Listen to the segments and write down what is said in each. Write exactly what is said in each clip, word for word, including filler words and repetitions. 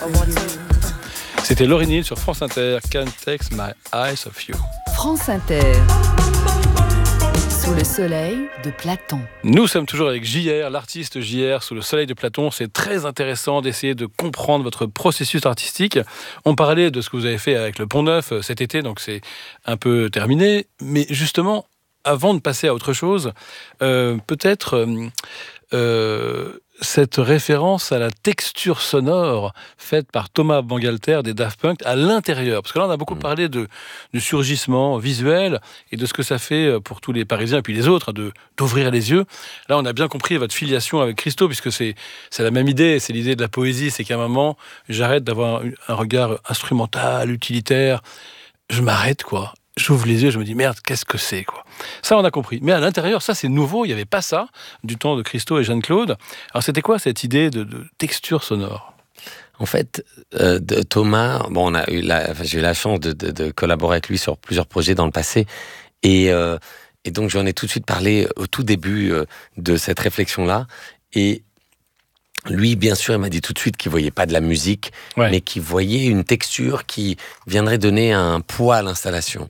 C'était Lauryn Hill sur France Inter, Can't Take My Eyes Off You. France Inter, sous le soleil de Platon. Nous sommes toujours avec J R, l'artiste J R, sous le soleil de Platon. C'est très intéressant d'essayer de comprendre votre processus artistique. On parlait de ce que vous avez fait avec le Pont-Neuf cet été, donc c'est un peu terminé. Mais justement, avant de passer à autre chose, euh, peut-être... Euh, euh, cette référence à la texture sonore faite par Thomas Bangalter des Daft Punk à l'intérieur. Parce que là, on a beaucoup parlé de, du surgissement visuel et de ce que ça fait pour tous les Parisiens et puis les autres, de, d'ouvrir les yeux. Là, on a bien compris votre filiation avec Christo, puisque c'est, c'est la même idée, c'est l'idée de la poésie, c'est qu'à un moment, j'arrête d'avoir un regard instrumental, utilitaire, je m'arrête, quoi. J'ouvre les yeux, je me dis, merde, qu'est-ce que c'est, quoi. Ça, on a compris. Mais à l'intérieur, ça, c'est nouveau. Il n'y avait pas ça du temps de Christo et Jeanne-Claude. Alors, c'était quoi cette idée de, de texture sonore ? En fait, euh, de Thomas, bon, on a eu la, enfin, j'ai eu la chance de, de, de collaborer avec lui sur plusieurs projets dans le passé. Et, euh, et donc, j'en ai tout de suite parlé au tout début euh, de cette réflexion-là. Et lui, bien sûr, il m'a dit tout de suite qu'il voyait pas de la musique, ouais. mais qu'il voyait une texture qui viendrait donner un poids à l'installation.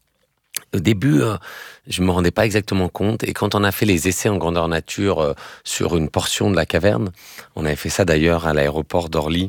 Au début, euh, je me rendais pas exactement compte, et quand on a fait les essais en grandeur nature euh, sur une portion de la caverne, on avait fait ça d'ailleurs à l'aéroport d'Orly,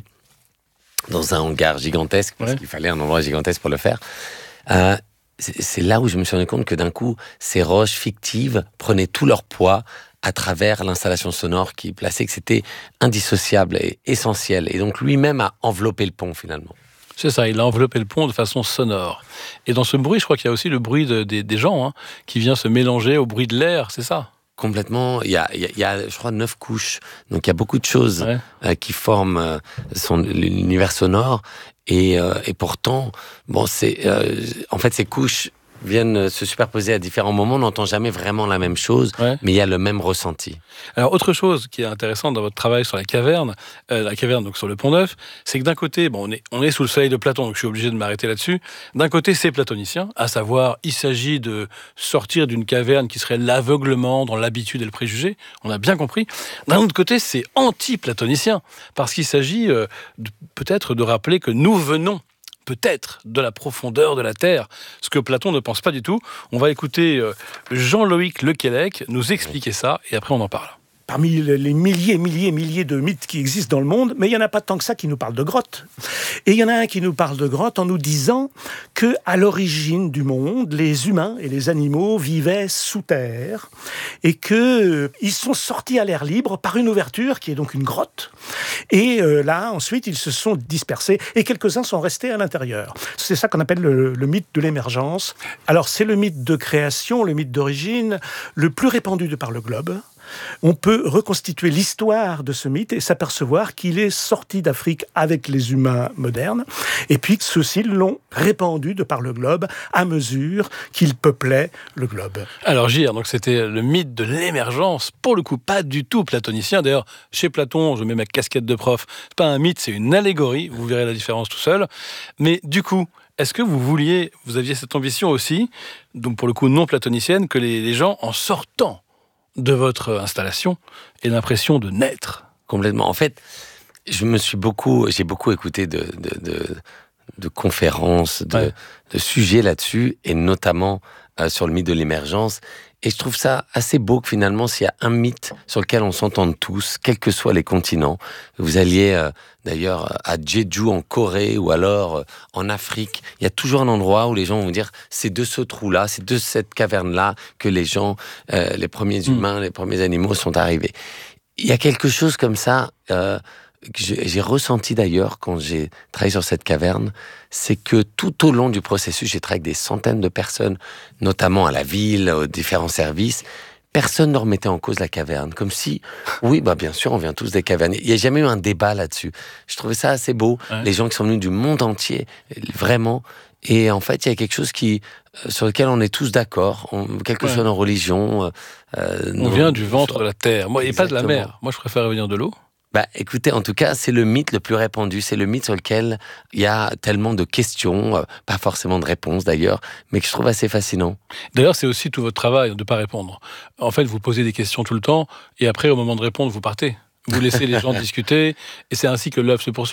dans un hangar gigantesque, parce ouais. qu'il fallait un endroit gigantesque pour le faire. Euh, c'est, c'est là où je me suis rendu compte que d'un coup, ces roches fictives prenaient tout leur poids à travers l'installation sonore qui plaçait, que c'était indissociable et essentiel. Et donc lui-même a enveloppé le pont finalement. C'est ça, il a enveloppé le pont de façon sonore. Et dans ce bruit, je crois qu'il y a aussi le bruit de, des, des gens, hein, qui vient se mélanger au bruit de l'air, c'est ça ? Complètement. Il y a, il y a, il y a je crois, neuf couches. Donc il y a beaucoup de choses ouais. euh, qui forment euh, son, l'univers sonore. Et, euh, et pourtant, bon, c'est, euh, en fait, ces couches viennent se superposer à différents moments, on n'entend jamais vraiment la même chose, ouais. mais il y a le même ressenti. Alors, autre chose qui est intéressante dans votre travail sur la caverne, euh, la caverne donc sur le Pont-Neuf, c'est que d'un côté, bon, on est, on est sous le soleil de Platon, donc je suis obligé de m'arrêter là-dessus. D'un côté, c'est platonicien, à savoir, il s'agit de sortir d'une caverne qui serait l'aveuglement dans l'habitude et le préjugé, on a bien compris. D'un autre côté, c'est anti-platonicien, parce qu'il s'agit euh, de, peut-être de rappeler que nous venons peut-être de la profondeur de la Terre, ce que Platon ne pense pas du tout. On va écouter Jean-Loïc Lequelec nous expliquer ça, et après on en parle. Parmi les milliers, milliers, milliers de mythes qui existent dans le monde, mais il n'y en a pas tant que ça qui nous parlent de grottes. Et il y en a un qui nous parle de grottes en nous disant que, à l'origine du monde, les humains et les animaux vivaient sous terre et que ils sont sortis à l'air libre par une ouverture qui est donc une grotte. Et euh, là, ensuite, ils se sont dispersés et quelques-uns sont restés à l'intérieur. C'est ça qu'on appelle le, le mythe de l'émergence. Alors, c'est le mythe de création, le mythe d'origine, le plus répandu de par le globe. On peut reconstituer l'histoire de ce mythe et s'apercevoir qu'il est sorti d'Afrique avec les humains modernes, et puis ceux-ci l'ont répandu de par le globe à mesure qu'il peuplait le globe. Alors J R, donc c'était le mythe de l'émergence, pour le coup pas du tout platonicien. D'ailleurs, chez Platon, je mets ma casquette de prof, c'est pas un mythe, c'est une allégorie, vous verrez la différence tout seul. Mais du coup, est-ce que vous vouliez, vous aviez cette ambition aussi, donc pour le coup non platonicienne, que les, les gens, en sortant de votre installation, aient l'impression de naître? Complètement. En fait, je me suis beaucoup, j'ai beaucoup écouté de, de, de, de conférences, de, ouais. de sujets là-dessus, et notamment euh, sur le mythe de l'émergence. Et je trouve ça assez beau que finalement, s'il y a un mythe sur lequel on s'entende tous, quels que soient les continents, vous alliez euh, d'ailleurs à Jeju en Corée ou alors euh, en Afrique, il y a toujours un endroit où les gens vont dire c'est de ce trou-là, c'est de cette caverne-là que les gens, euh, les premiers humains, mmh. les premiers animaux sont arrivés. Il y a quelque chose comme ça euh, que j'ai, j'ai ressenti d'ailleurs quand j'ai travaillé sur cette caverne, c'est que tout au long du processus, j'ai travaillé avec des centaines de personnes, notamment à la ville, aux différents services. Personne ne remettait en cause la caverne, comme si, oui, bah bien sûr, on vient tous des cavernes. Il n'y a jamais eu un débat là-dessus. Je trouvais ça assez beau. Ouais. Les gens qui sont venus du monde entier, vraiment. Et en fait, il y a quelque chose qui, sur lequel on est tous d'accord, on, quelle que ouais. soit nos religions. Euh, on nos, vient du ventre de la terre, moi, et pas de la mer. Moi, je préfère venir de l'eau. Bah, écoutez, en tout cas, c'est le mythe le plus répandu. C'est le mythe sur lequel il y a tellement de questions, euh, pas forcément de réponses d'ailleurs, mais que je trouve assez fascinant. D'ailleurs, c'est aussi tout votre travail de ne pas répondre. En fait, vous posez des questions tout le temps, et après, au moment de répondre, vous partez. Vous laissez les gens discuter, et c'est ainsi que l'œuvre se poursuit.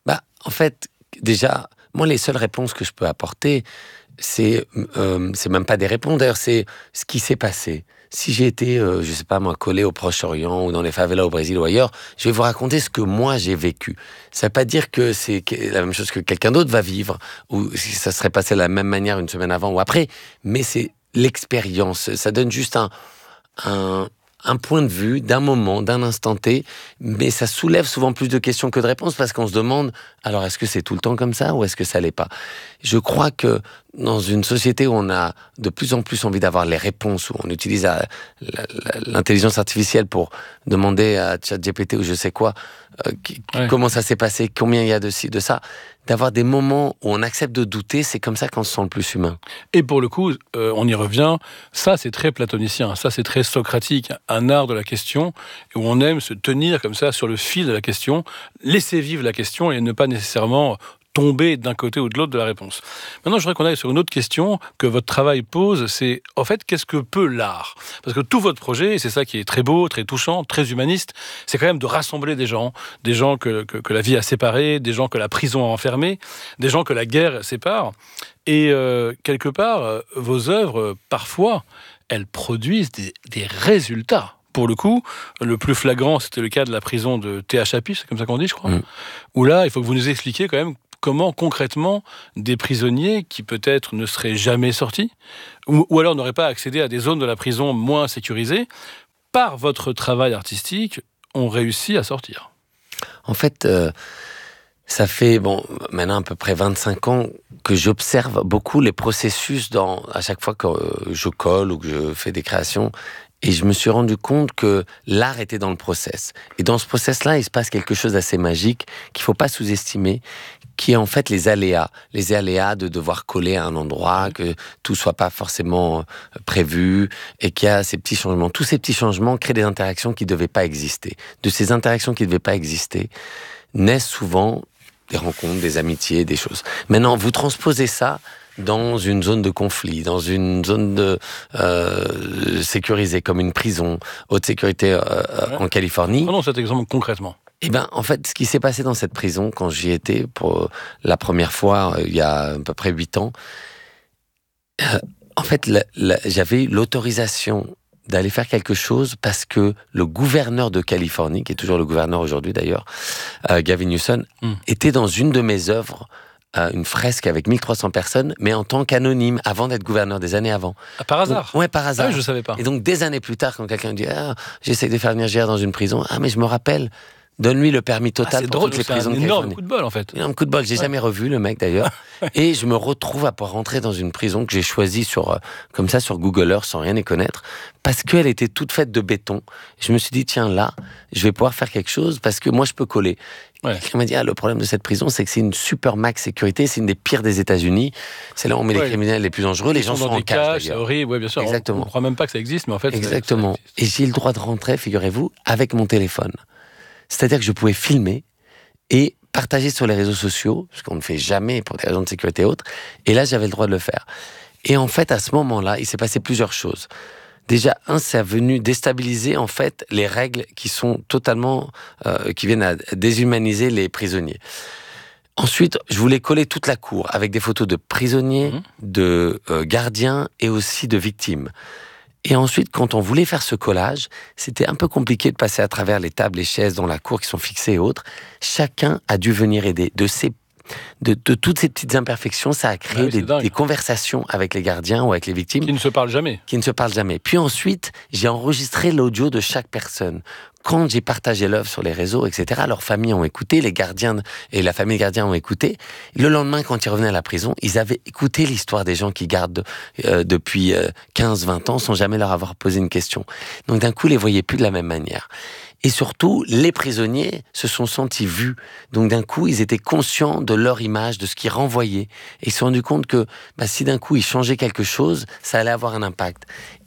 Bah, en fait, déjà, moi, les seules réponses que je peux apporter, c'est, euh, c'est même pas des réponses, d'ailleurs, c'est ce qui s'est passé. Si j'ai été, euh, je sais pas moi, collé au Proche-Orient ou dans les favelas au Brésil ou ailleurs, je vais vous raconter ce que moi j'ai vécu. Ça veut pas dire que c'est la même chose que quelqu'un d'autre va vivre, ou si ça serait passé de la même manière une semaine avant ou après, mais c'est l'expérience. Ça donne juste un, un, un point de vue d'un moment, d'un instant T, mais ça soulève souvent plus de questions que de réponses parce qu'on se demande, alors est-ce que c'est tout le temps comme ça ou est-ce que ça l'est pas? Je crois que dans une société où on a de plus en plus envie d'avoir les réponses, où on utilise la, la, l'intelligence artificielle pour demander à ChatGPT ou je sais quoi, euh, qui, ouais. comment ça s'est passé, combien il y a de ci, de ça, d'avoir des moments où on accepte de douter, c'est comme ça qu'on se sent le plus humain. Et pour le coup, euh, on y revient, ça c'est très platonicien, ça c'est très socratique, un art de la question, où on aime se tenir comme ça sur le fil de la question, laisser vivre la question et ne pas nécessairement tomber d'un côté ou de l'autre de la réponse. Maintenant, je voudrais qu'on aille sur une autre question que votre travail pose, c'est, en fait, qu'est-ce que peut l'art? Parce que tout votre projet, et c'est ça qui est très beau, très touchant, très humaniste, c'est quand même de rassembler des gens, des gens que, que, que la vie a séparés, des gens que la prison a enfermés, des gens que la guerre sépare. Et euh, quelque part, euh, vos œuvres, parfois, elles produisent des, des résultats. Pour le coup, le plus flagrant, c'était le cas de la prison de T H Apis, c'est comme ça qu'on dit, je crois. Mmh. Où là, il faut que vous nous expliquiez quand même comment, concrètement, des prisonniers qui peut-être ne seraient jamais sortis, ou, ou alors n'auraient pas accédé à des zones de la prison moins sécurisées, par votre travail artistique, ont réussi à sortir. En fait, euh, ça fait bon, maintenant à peu près vingt-cinq ans que j'observe beaucoup les processus dans, à chaque fois que je colle ou que je fais des créations. Et je me suis rendu compte que l'art était dans le process. Et dans ce process-là, il se passe quelque chose d'assez magique qu'il ne faut pas sous-estimer, qui est en fait les aléas. Les aléas de devoir coller à un endroit, que tout soit pas forcément prévu, et qu'il y a ces petits changements. Tous ces petits changements créent des interactions qui ne devaient pas exister. De ces interactions qui ne devaient pas exister, naissent souvent des rencontres, des amitiés, des choses. Maintenant, vous transposez ça dans une zone de conflit, dans une zone de, euh, sécurisée, comme une prison, haute sécurité euh, ouais. en Californie. Prenons cet exemple concrètement. Eh ben, en fait, ce qui s'est passé dans cette prison, quand j'y étais pour la première fois, il y a à peu près huit ans, euh, en fait, la, la, j'avais l'autorisation d'aller faire quelque chose parce que le gouverneur de Californie, qui est toujours le gouverneur aujourd'hui d'ailleurs, euh, Gavin Newsom, mm. était dans une de mes œuvres, euh, une fresque avec mille trois cents personnes, mais en tant qu'anonyme, avant d'être gouverneur, des années avant. Ah, par hasard? Donc, ouais, par hasard. Ah oui, je savais pas. Et donc, des années plus tard, quand quelqu'un dit ah, « j'essaie de faire venir J R dans une prison », ah, mais je me rappelle, donne-lui le permis total ah, pour drôle, toutes les prisons de Californie. C'est un énorme coup de bol, en fait. Énorme coup de bol. J'ai ouais. jamais revu le mec, d'ailleurs. Et je me retrouve à pouvoir rentrer dans une prison que j'ai choisie sur, euh, comme ça, sur Google Earth, sans rien y connaître, parce qu'elle était toute faite de béton. Je me suis dit, tiens, là, je vais pouvoir faire quelque chose, parce que moi, je peux coller. Ouais. Quelqu'un m'a dit, ah, le problème de cette prison, c'est que c'est une super max sécurité, c'est une des pires des États-Unis. C'est là où on met ouais. les criminels les plus dangereux. Les Ils gens sont, sont en cage, c'est horrible, ouais, bien sûr. Exactement. On ne croit même pas que ça existe, mais en fait, exactement. Ça, ça et j'ai eu le droit de rentrer, figurez-vous, avec mon téléphone. C'est-à-dire que je pouvais filmer et partager sur les réseaux sociaux, ce qu'on ne fait jamais pour des raisons de sécurité et autres. Et là, j'avais le droit de le faire. Et en fait, à ce moment-là, il s'est passé plusieurs choses. Déjà, un, c'est venu déstabiliser en fait les règles qui sont totalement, euh, qui viennent à déshumaniser les prisonniers. Ensuite, je voulais coller toute la cour avec des photos de prisonniers, mmh. de euh, gardiens et aussi de victimes. Et ensuite, quand on voulait faire ce collage, c'était un peu compliqué de passer à travers les tables et chaises dans la cour qui sont fixées et autres. Chacun a dû venir aider. De, ces, de, de toutes ces petites imperfections, ça a créé ah oui, des, des conversations avec les gardiens ou avec les victimes. Qui ne se parlent jamais. Qui ne se parlent jamais. Puis ensuite, j'ai enregistré l'audio de chaque personne. Quand j'ai partagé l'œuvre sur les réseaux, et cetera, leurs familles ont écouté, les gardiens et la famille gardien ont écouté. Le lendemain, quand ils revenaient à la prison, ils avaient écouté l'histoire des gens qui gardent euh, depuis euh, quinze vingt ans sans jamais leur avoir posé une question. Donc d'un coup, ils les voyaient plus de la même manière. Et surtout, les prisonniers se sont sentis vus. Donc d'un coup, ils étaient conscients de leur image, de ce qu'ils renvoyaient. Et ils se sont rendus compte que bah, si d'un coup, ils changeaient quelque chose, ça allait avoir un impact.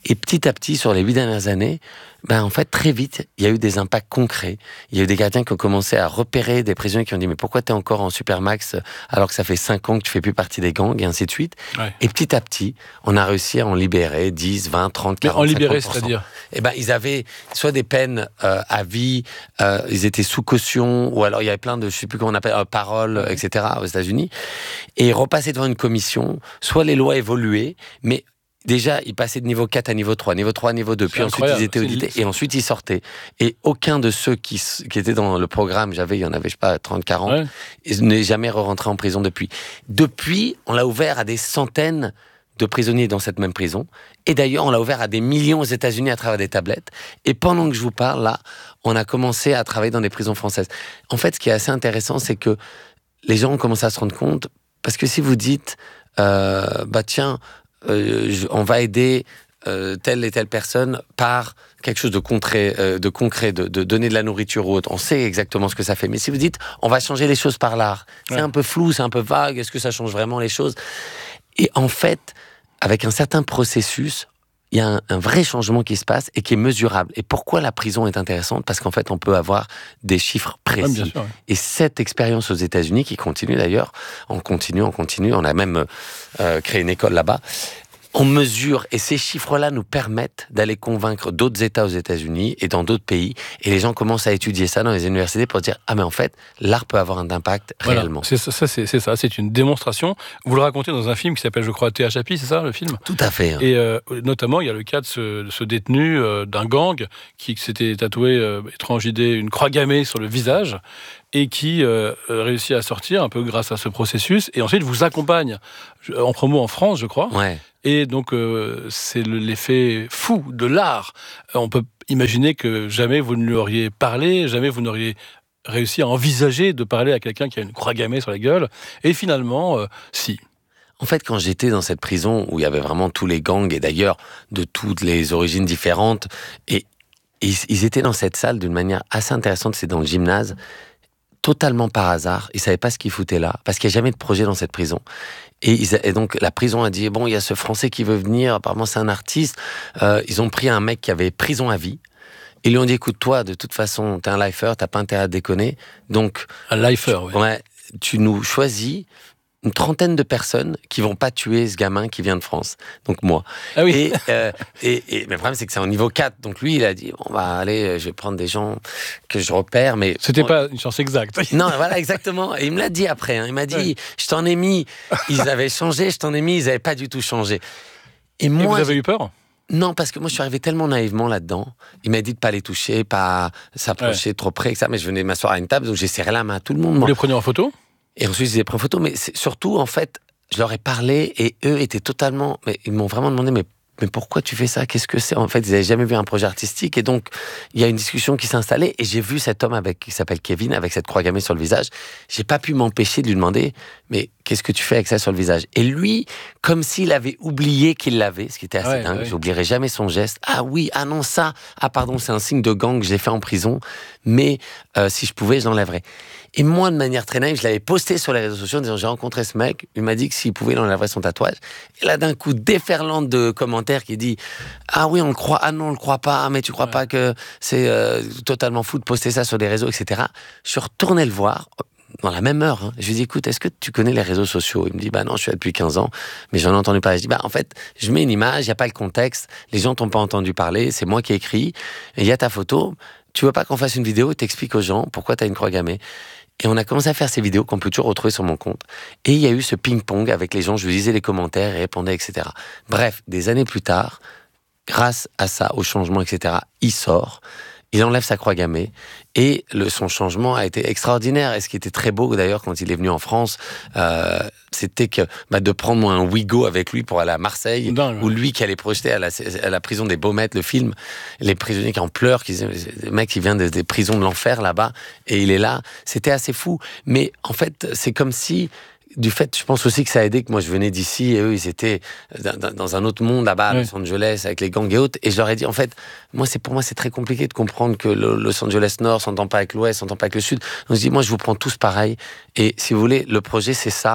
Et petit à petit, sur les huit dernières années, ben en fait, très vite, il y a eu des impacts concrets. Il y a eu des gardiens qui ont commencé à repérer des prisonniers qui ont dit « Mais pourquoi tu es encore en Supermax alors que ça fait cinq ans que tu fais plus partie des gangs ?» et ainsi de suite. Ouais. Et petit à petit, on a réussi à en libérer dix, vingt, trente, quarante, Mais en libérer, cinquante pour cent. c'est-à-dire Eh ben, ils avaient soit des peines euh, à vie, euh, ils étaient sous caution, ou alors il y avait plein de, je sais plus comment on appelle, euh, paroles, ouais. et cetera aux États-Unis. Et ils repassaient devant une commission, soit les lois évoluaient, mais déjà, ils passaient de niveau quatre à niveau trois, niveau trois à niveau deux, puis ensuite ils étaient audités, et ensuite ils sortaient. Et aucun de ceux qui, qui étaient dans le programme, j'avais, il y en avait, je sais pas, trente, quarante, ouais. ils n'est jamais re-rentré en prison depuis. Depuis, on l'a ouvert à des centaines de prisonniers dans cette même prison. Et d'ailleurs, on l'a ouvert à des millions aux États-Unis à travers des tablettes. Et pendant que je vous parle, là, on a commencé à travailler dans des prisons françaises. En fait, ce qui est assez intéressant, c'est que les gens ont commencé à se rendre compte, parce que si vous dites, euh, bah tiens, Euh, on va aider euh, telle et telle personne par quelque chose de concret, euh, de, concret de, de donner de la nourriture ou autre. On sait exactement ce que ça fait. Mais si vous dites, on va changer les choses par l'art, c'est ouais. un peu flou, c'est un peu vague, est-ce que ça change vraiment les choses ? Et en fait, avec un certain processus, il y a un, un vrai changement qui se passe et qui est mesurable. Et pourquoi la prison est intéressante ? Parce qu'en fait, on peut avoir des chiffres précis. Ouais, bien sûr, ouais. Et cette expérience aux États-Unis, qui continue d'ailleurs, on continue, on continue, on a même euh, créé une école là-bas, on mesure, et ces chiffres-là nous permettent d'aller convaincre d'autres États aux États-Unis et dans d'autres pays, et les gens commencent à étudier ça dans les universités pour dire « Ah mais en fait, l'art peut avoir un impact voilà, réellement. » C'est ça, c'est, c'est ça, c'est une démonstration. Vous le racontez dans un film qui s'appelle, je crois, T H A P I, c'est ça le film ? Tout à fait. Hein. Et euh, notamment, il y a le cas de ce, de ce détenu euh, d'un gang qui s'était tatoué, euh, étrange idée, une croix gammée sur le visage, et qui euh, réussit à sortir un peu grâce à ce processus, et ensuite vous accompagne en promo en France, je crois. Ouais. Et donc, euh, c'est le, l'effet fou de l'art. On peut imaginer que jamais vous ne lui auriez parlé, jamais vous n'auriez réussi à envisager de parler à quelqu'un qui a une croix gammée sur la gueule. Et finalement, euh, si. En fait, quand j'étais dans cette prison où il y avait vraiment tous les gangs, et d'ailleurs de toutes les origines différentes, et, et ils étaient dans cette salle d'une manière assez intéressante, c'est dans le gymnase, totalement par hasard, ils savaient pas ce qu'ils foutaient là, parce qu'il n'y a jamais de projet dans cette prison. Et, ils, et donc la prison a dit, bon, il y a ce Français qui veut venir, apparemment c'est un artiste, euh, ils ont pris un mec qui avait prison à vie, ils lui ont dit, écoute, toi, de toute façon, t'es un lifer, t'as pas intérêt à déconner, donc... Un lifer, oui. Ouais, tu nous choisis une trentaine de personnes qui vont pas tuer ce gamin qui vient de France, donc moi. Ah oui. Et, euh, et, et mais le problème c'est que c'est en niveau quatre, donc lui il a dit on va aller, je vais prendre des gens que je repère, mais c'était on... pas une chance exacte. Non, voilà exactement. Et il me l'a dit après. Hein. Il m'a dit oui. Je t'en ai mis. Ils avaient changé. Je t'en ai mis. Ils avaient pas du tout changé. Et moi, et vous avez eu peur ? Non, parce que moi je suis arrivé tellement naïvement là-dedans. Il m'a dit de pas les toucher, pas s'approcher ouais. trop près, que ça. Mais je venais m'asseoir à une table, donc j'ai serré la main à tout le monde. Vous moi. les preniez en photo ? Et ensuite, je les ai pris en photo. Mais c'est surtout, en fait, je leur ai parlé et eux étaient totalement... Mais ils m'ont vraiment demandé, mais, mais pourquoi tu fais ça ? Qu'est-ce que c'est ? En fait, ils n'avaient jamais vu un projet artistique. Et donc, il y a une discussion qui s'est installée. Et j'ai vu cet homme avec, qui s'appelle Kevin, avec cette croix gammée sur le visage. J'ai pas pu m'empêcher de lui demander, mais qu'est-ce que tu fais avec ça sur le visage ? Et lui, comme s'il avait oublié qu'il l'avait, ce qui était assez ouais, dingue. Ouais. J'oublierai jamais son geste. Ah oui, ah non, ça. Ah pardon, c'est un signe de gang que j'ai fait en prison. Mais euh, si je pouvais, je l'enlèverais. Et moi, de manière très naïve, je l'avais posté sur les réseaux sociaux en disant, j'ai rencontré ce mec, il m'a dit que s'il pouvait, il enlèverait son tatouage. Et là, d'un coup, déferlante de commentaires qui dit, ah oui, on le croit, ah non, on le croit pas, ah, mais tu crois ouais. pas que c'est euh, totalement fou de poster ça sur des réseaux, et cetera. Je suis retourné le voir, dans la même heure. Hein. Je lui dis, écoute, est-ce que tu connais les réseaux sociaux ? Il me dit, bah non, je suis là depuis quinze ans, mais j'en ai entendu parler. Je dis, bah en fait, je mets une image, il n'y a pas le contexte, les gens t'ont pas entendu parler, c'est moi qui ai écrit, et il y a ta photo. Tu veux pas qu'on fasse une vidéo et t'expliques aux gens pourquoi t'as une croix gammée ? Et on a commencé à faire ces vidéos qu'on peut toujours retrouver sur mon compte. Et il y a eu ce ping-pong avec les gens, je lisais les commentaires et répondais, et cetera. Bref, des années plus tard, grâce à ça, au changement, et cetera, il sort, il enlève sa croix gammée, et le, son changement a été extraordinaire. Et ce qui était très beau, d'ailleurs, quand il est venu en France, euh, c'était que bah, de prendre moi, un Ouigo avec lui pour aller à Marseille, non, ou lui qui allait projeter à la, à la prison des Baumettes, le film, les prisonniers qui en pleurent, qui disaient, le mec qui vient des, des prisons de l'enfer là-bas, et il est là, c'était assez fou. Mais en fait, c'est comme si... Du fait, je pense aussi que ça a aidé que moi je venais d'ici et eux ils étaient dans un autre monde là-bas à oui. Los Angeles avec les gangs et autres, et je leur ai dit en fait moi c'est pour moi c'est très compliqué de comprendre que le Los Angeles Nord s'entend pas avec l'Ouest, s'entend pas avec le Sud. Donc je dis moi je vous prends tous pareil, et si vous voulez le projet c'est ça,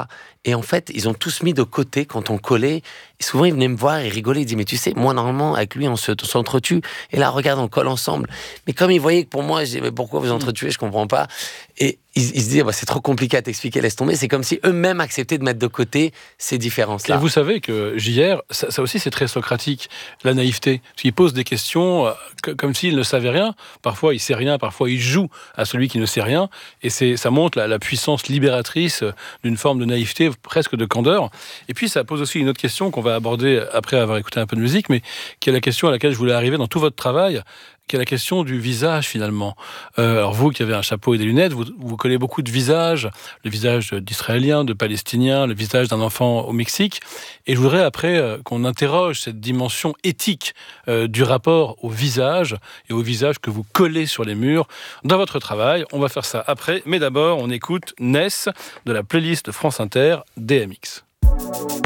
Et en fait, ils ont tous mis de côté quand on collait. Et souvent, ils venaient me voir et rigolaient. Ils disaient, mais tu sais, moi, normalement, avec lui, on, se, on s'entretue. Et là, regarde, on colle ensemble. Mais comme ils voyaient que pour moi, je disais, mais pourquoi vous entretuez? Je comprends pas. Et ils, ils se disaient, bah, c'est trop compliqué à t'expliquer, laisse tomber. C'est comme si eux-mêmes acceptaient de mettre de côté ces différences-là. Et vous savez que J R, ça, ça aussi, c'est très socratique, la naïveté. Parce qu'il pose des questions euh, que, comme s'il ne savait rien. Parfois, il sait rien. Parfois, il joue à celui qui ne sait rien. Et c'est, ça montre la, la puissance libératrice d'une forme de naïveté, presque de candeur. Et puis, ça pose aussi une autre question qu'on va aborder après avoir écouté un peu de musique, mais qui est la question à laquelle je voulais arriver dans tout votre travail, qui est la question du visage, finalement. Euh, alors, vous qui avez un chapeau et des lunettes, vous, vous collez beaucoup de visages, le visage d'Israéliens, de Palestiniens, le visage d'un enfant au Mexique. Et je voudrais, après, euh, qu'on interroge cette dimension éthique euh, du rapport au visage et au visage que vous collez sur les murs dans votre travail. On va faire ça après, mais d'abord, on écoute Ness de la playlist de France Inter, D M X.